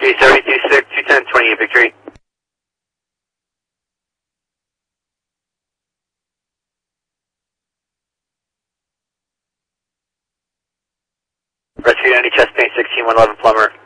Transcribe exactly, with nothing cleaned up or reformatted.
Victory seventy-two six, two ten, twenty-eight Victory. Rescue ninety chest paint sixteen one eleven plumber.